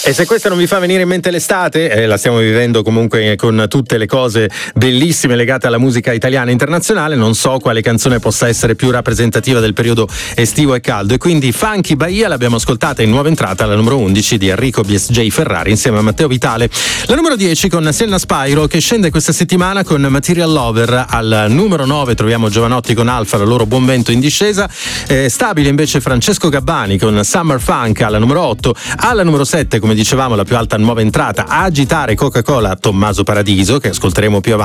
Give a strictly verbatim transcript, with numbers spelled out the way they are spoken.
E se questa non vi fa venire in mente l'estate, eh, la stiamo vivendo comunque con tutte le cose bellissime legate alla musica italiana e internazionale, non so quale canzone possa essere più rappresentativa del periodo estivo e caldo, e quindi Funky Bahia l'abbiamo ascoltata in nuova entrata, la numero undici di Enrico B S J Ferrari insieme a Matteo Vitale. La numero dieci con Selena Spyro, che scende questa settimana con Material Lover. Al numero nove troviamo Giovanotti con Alfa, la loro Buon Vento in discesa. Eh, stabile invece Francesco Gabbani con Summer Funk alla numero otto. Alla numero sette, come dicevamo, la più alta nuova entrata, Agitare Coca-Cola, Tommaso Paradiso, che ascolteremo più avanti.